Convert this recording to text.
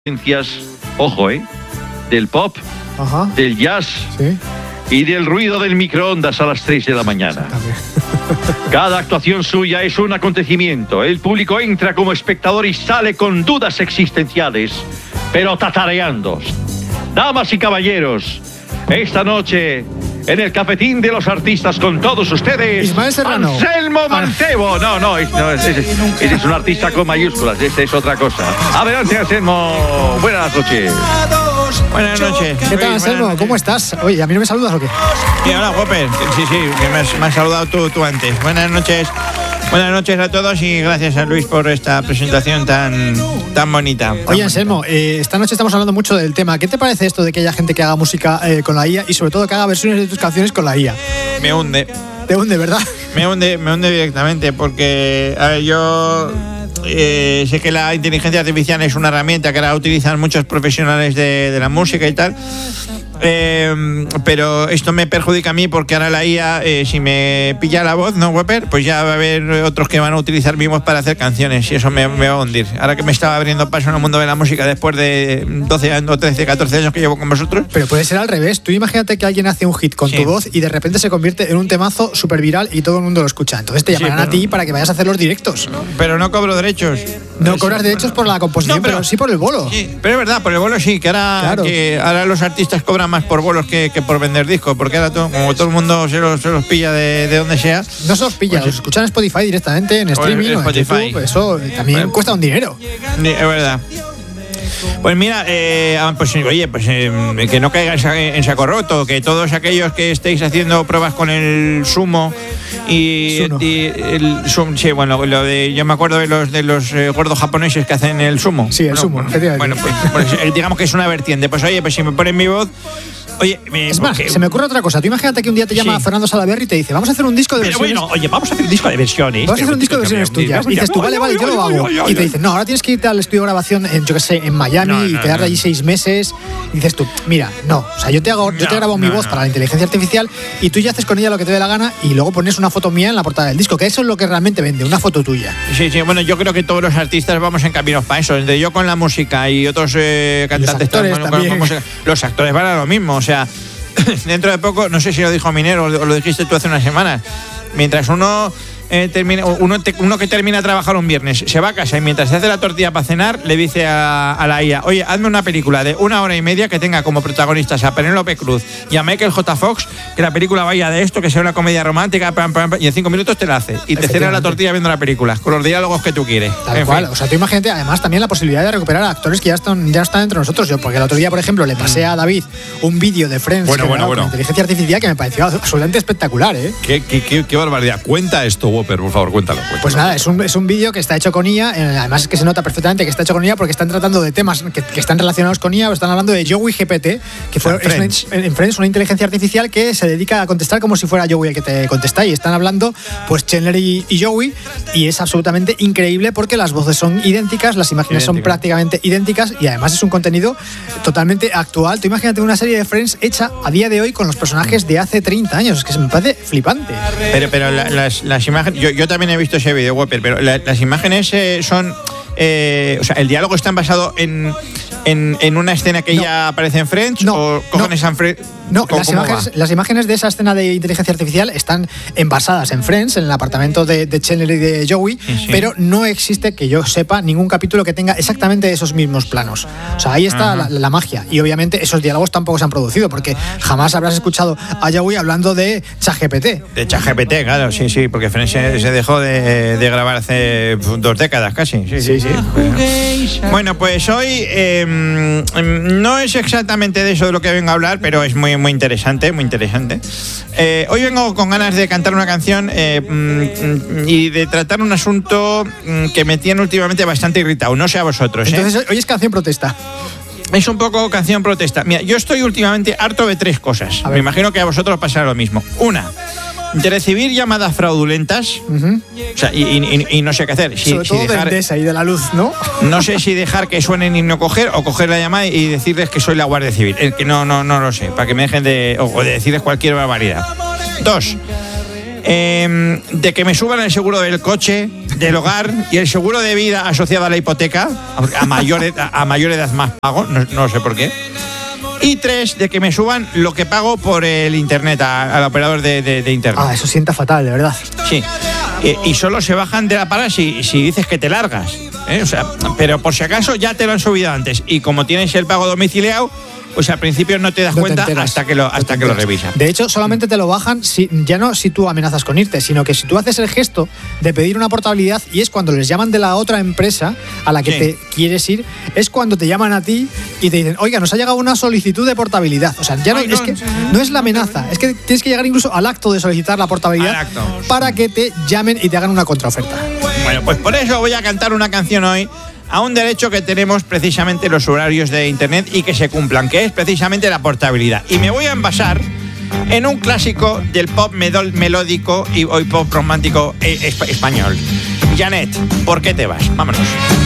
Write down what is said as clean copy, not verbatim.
Ojo, del pop, del jazz, ¿sí? Y del ruido del microondas a las 3 de la mañana. Cada actuación suya es un acontecimiento. El público entra como espectador y sale con dudas existenciales, pero tatareando. Damas y caballeros, esta noche en el cafetín de los artistas con todos ustedes, Ismael Serrano. Anselmo Mancebo. Ese es un artista con mayúsculas, este es otra cosa. Adelante, Anselmo. Buenas noches. Buenas noches. ¿Qué tal, Anselmo? ¿Cómo estás? Oye, ¿a mí no me saludas o qué? Sí, hola, Whopper. Sí, que me has saludado tú antes. Buenas noches. Buenas noches a todos y gracias a Luis por esta presentación tan bonita. Oye, Anselmo, esta noche estamos hablando mucho del tema. ¿Qué te parece esto de que haya gente que haga música con la IA y sobre todo que haga versiones de tus canciones con la IA? Me hunde. ¿Te hunde, verdad? Me hunde directamente porque, a ver, yo sé que la inteligencia artificial es una herramienta que la utilizan muchos profesionales de la música y tal. Pero esto me perjudica a mí porque ahora la IA, si me pilla la voz, ¿no, Whopper? Pues ya va a haber otros que van a utilizar mi voz para hacer canciones y eso me va a hundir. Ahora que me estaba abriendo paso en el mundo de la música después de 12 años, 13, 14 años que llevo con vosotros. Pero puede ser al revés. Tú imagínate que alguien hace un hit con tu voz y de repente se convierte en un temazo súper viral y todo el mundo lo escucha. Entonces te llamarán a ti para que vayas a hacer los directos. Pero no cobro derechos. No cobras derechos por la composición, pero sí por el bolo. Sí, pero es verdad, por el bolo sí, que ahora los artistas cobran más por bolos que por vender discos, porque ahora como todo el mundo se los pilla de donde sea. No se los pilla, pues los escuchan en Spotify directamente, en streaming o en YouTube. Eso también cuesta un dinero. Es verdad. Pues mira, que no caigáis en saco roto, que todos aquellos que estéis haciendo pruebas con el Sumo yo me acuerdo de los gordos japoneses que hacen el Sumo. Sí, el Sumo, efectivamente. Bueno, pues digamos que es una vertiente. Pues oye, pues si me ponen mi voz. Oye, es más, se me ocurre otra cosa. Tú imagínate que un día te llama Fernando Salaberry y te dice, vamos a hacer un disco de versiones. Pero bueno, oye, vamos a hacer un disco de versiones. Vamos a hacer un disco de versiones tuyas. Y dices tú, vale, yo lo hago. Y te dicen, no, ahora tienes que irte al estudio de grabación en Miami y quedarte allí 6 meses. Y dices tú, mira, no, o sea, yo te grabo mi voz para la inteligencia artificial y tú ya haces con ella lo que te dé la gana y luego pones una foto mía en la portada del disco, que eso es lo que realmente vende, una foto tuya. Sí, bueno, yo creo que todos los artistas vamos en caminos para eso. Desde yo con la música y otros cantantes los actores van a lo mismo, o sea. Dentro de poco, no sé si lo dijo Minero o lo dijiste tú hace unas semanas, mientras uno que termina de trabajar un viernes se va a casa y mientras se hace la tortilla para cenar le dice a la IA, oye, hazme una película de 1 hora y media que tenga como protagonistas a Penélope Cruz y a Michael J. Fox, que la película vaya de esto, que sea una comedia romántica, y en 5 minutos te la hace y te cena la tortilla viendo la película con los diálogos que tú quieres. Tal cual, o sea, tú imagínate además también la posibilidad de recuperar a actores que ya están entre nosotros. Yo, porque el otro día, por ejemplo, le pasé a David un vídeo de Friends con inteligencia artificial que me pareció absolutamente espectacular, ¿eh? Qué barbaridad. Cuenta esto, Whopper, por favor, cuéntalo. Pues nada, es un vídeo que está hecho con IA, además es que se nota perfectamente que está hecho con IA porque están tratando de temas que están relacionados con IA, están hablando de Joey GPT, que fue en Friends una inteligencia artificial que se dedica a contestar como si fuera Joey el que te contesta, y están hablando pues Chandler y Joey, y es absolutamente increíble porque las voces son idénticas, las imágenes son prácticamente idénticas y además es un contenido totalmente actual. Tú imagínate una serie de Friends hecha a día de hoy con los personajes de hace 30 años, es que me parece flipante. Pero las imágenes, yo también he visto ese vídeo, Whopper, pero las imágenes son... o sea, ¿el diálogo está basado en una escena que ya aparece en Friends? ¿O cogen esa Friends? No, las imágenes de esa escena de inteligencia artificial están envasadas en Friends, en el apartamento de Chandler y de Joey, pero no existe, que yo sepa, ningún capítulo que tenga exactamente esos mismos planos. O sea, ahí está la magia. Y obviamente esos diálogos tampoco se han producido, porque jamás habrás escuchado a Joey hablando de ChatGPT. De ChatGPT, claro, sí, porque Friends se dejó de grabar hace 2 décadas casi. Sí. Bueno, pues hoy no es exactamente de eso de lo que vengo a hablar, pero es muy interesante, muy interesante. Hoy vengo con ganas de cantar una canción y de tratar un asunto que me tiene últimamente bastante irritado. No sé a vosotros. Entonces, hoy es canción protesta. Es un poco canción protesta. Mira, yo estoy últimamente harto de 3 cosas. Me imagino que a vosotros pasará lo mismo. Una, de recibir llamadas fraudulentas, o sea, y no sé qué hacer. Sobre todo de Endesa y de la luz, ¿no? No sé si dejar que suenen y no coger, o coger la llamada y decirles que soy la Guardia Civil. Que no lo sé, para que me dejen o de decirles cualquier barbaridad. 2, de que me suban el seguro del coche del hogar y el seguro de vida asociado a la hipoteca, a mayor edad más pago, no sé por qué. Y 3, de que me suban lo que pago por el internet, al operador de internet. Eso sienta fatal, de verdad. Sí. Y solo se bajan de la parada si dices que te largas. O sea, pero por si acaso ya te lo han subido antes. Y como tienes el pago domiciliado, pues al principio no te das cuenta hasta que lo revisan. De hecho, solamente te lo bajan ya no si tú amenazas con irte, sino que si tú haces el gesto de pedir una portabilidad, y es cuando les llaman de la otra empresa a la que te quieres ir, es cuando te llaman a ti y te dicen, oiga, nos ha llegado una solicitud de portabilidad. O sea, ya no es la amenaza, es que tienes que llegar incluso al acto de solicitar la portabilidad para que te llamen y te hagan una contraoferta. Bueno, pues por eso voy a cantar una canción hoy a un derecho que tenemos precisamente los usuarios de internet y que se cumplan, que es precisamente la portabilidad. Y me voy a envasar en un clásico del pop melódico y hoy pop romántico español. Janet, ¿por qué te vas? Vámonos.